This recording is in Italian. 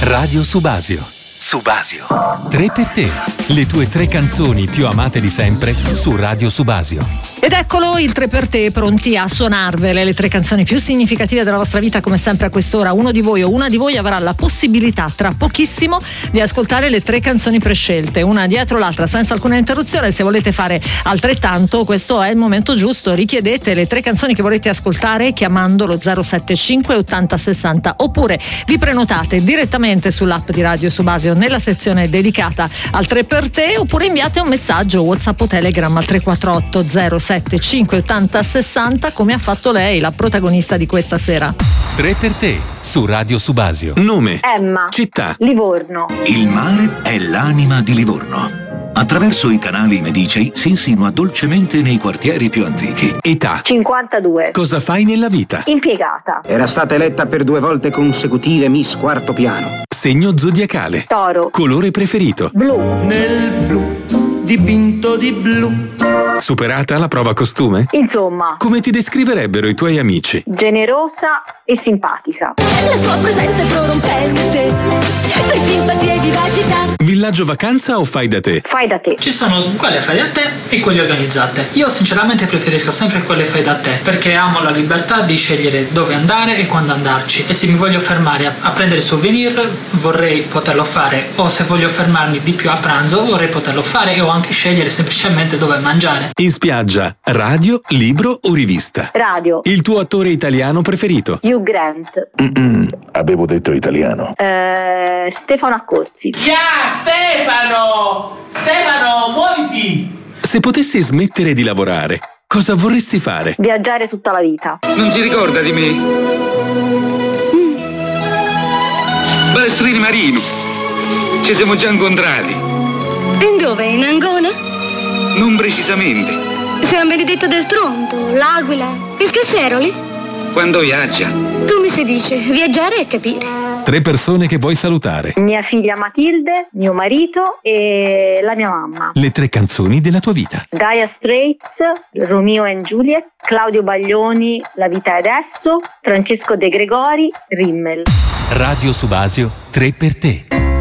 Radio Subasio. Subasio. 3 per te. Le tue 3 canzoni più amate di sempre su Radio Subasio. Ed eccolo il 3 per te, pronti a suonarvele le 3 canzoni più significative della vostra vita, come sempre a quest'ora. Uno di voi o una di voi avrà la possibilità tra pochissimo di ascoltare le 3 canzoni prescelte, una dietro l'altra senza alcuna interruzione. Se volete fare altrettanto, questo è il momento giusto. Richiedete le 3 canzoni che volete ascoltare chiamando lo 075 80 60, oppure vi prenotate direttamente sull'app di Radio Subasio nella sezione dedicata al 3 per te, oppure inviate un messaggio WhatsApp o Telegram al 348 075 80 60, come ha fatto lei, la protagonista di questa sera. 3 per te su Radio Subasio. Nome: Emma. Città: Livorno. Il mare è l'anima di Livorno. Attraverso i canali medicei si insinua dolcemente nei quartieri più antichi. Età: 52. Cosa fai nella vita? Impiegata. Era stata eletta per 2 volte consecutive Miss Quarto Piano. Segno zodiacale: Toro. Colore preferito: Blu. Nel blu, dipinto di blu. Superata la prova costume? Insomma, Come ti descriverebbero i tuoi amici? generosa e simpatica. La sua presenza è prorompente, per simpatia e vivacità. Villaggio vacanza o fai da te? Fai da te. Ci sono quelle fai da te e quelle organizzate. Io sinceramente preferisco sempre quelle fai da te, perché amo la libertà di scegliere dove andare e quando andarci. E se mi voglio fermare a prendere souvenir, vorrei poterlo fare, o se voglio fermarmi di più a pranzo, vorrei poterlo fare, o anche scegliere semplicemente dove mangiare. In spiaggia, radio, libro o rivista? Radio. Il tuo attore italiano preferito? Hugh Grant. Avevo detto italiano. Stefano Accorsi. Stefano, muoviti! Se potessi smettere di lavorare, cosa vorresti fare? Viaggiare tutta la vita. Non si ricorda di me? Balestrini Marino. Ci siamo già incontrati. In dove? In Angona? Non precisamente. San Benedetto del Tronto, l'Aquila, Pescasseroli? Quando viaggia. Come si dice, viaggiare e capire. 3 persone che vuoi salutare. Mia figlia Matilde, mio marito e la mia mamma. Le 3 canzoni della tua vita. Dire Straits, Romeo and Juliet, Claudio Baglioni, La vita è adesso, Francesco De Gregori, Rimmel. Radio Subasio, 3 per te.